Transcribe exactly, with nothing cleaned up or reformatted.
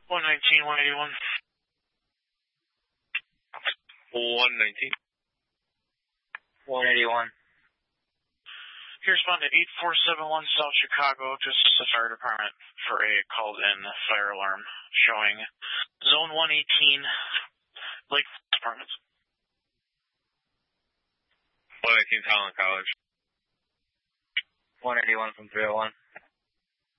one nineteen, one eighty-one. one nineteen. one eighty-one. He responded eight four seven one South Chicago to assist the fire department for a called-in fire alarm showing Zone one eighteen, Lake Apartments. one eighteen Talon College. one eighty-one from three oh one.